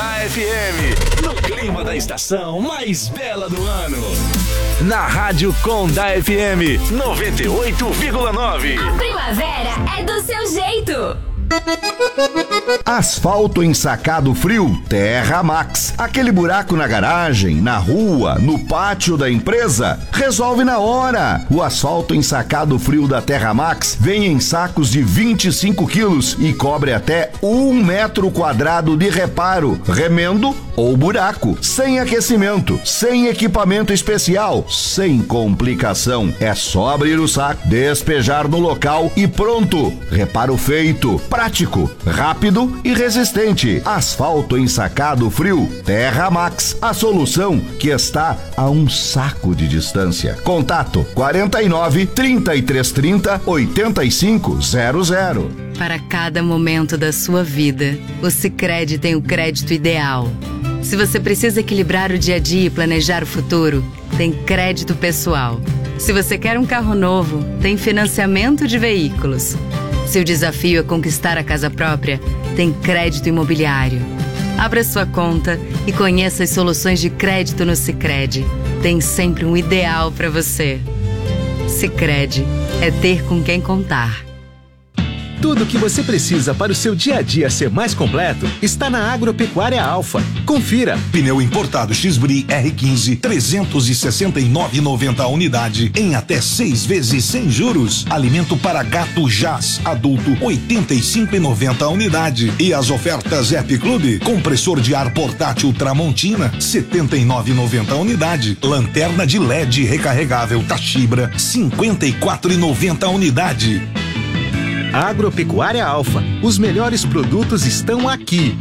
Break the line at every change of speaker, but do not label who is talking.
Conda FM. No clima da estação mais bela do ano. Na Rádio Conda FM 98,9.
A primavera é do seu jeito.
Asfalto ensacado frio Terra Max. Aquele buraco na garagem, na rua, no pátio da empresa, resolve na hora. O asfalto ensacado frio da Terra Max vem em sacos de 25 quilos e cobre até 1 metro quadrado de reparo, remendo ou buraco, sem aquecimento, sem equipamento especial, sem complicação. É só abrir o saco, despejar no local e pronto. Reparo feito. Prático, rápido e resistente. Asfalto ensacado frio Terra Max. A solução que está a um saco de distância. Contato 49 3330 8500.
Para cada momento da sua vida, o Sicredi tem o crédito ideal. Se você precisa equilibrar o dia a dia e planejar o futuro, tem crédito pessoal. Se você quer um carro novo, tem financiamento de veículos. Se o desafio é conquistar a casa própria, tem crédito imobiliário. Abra sua conta e conheça as soluções de crédito no Sicredi. Tem sempre um ideal para você. Sicredi é ter com quem contar.
Tudo o que você precisa para o seu dia a dia ser mais completo está na Agropecuária Alfa. Confira.
Pneu importado X-Bri R15, 369,90 a unidade, em até 6 vezes sem juros. Alimento para gato Jazz, adulto, 85,90 a unidade. E as ofertas App Clube, compressor de ar portátil Tramontina, 79,90 a unidade. Lanterna de LED recarregável Tachibra, 54,90 a unidade.
Agropecuária Alfa. Os melhores produtos estão aqui.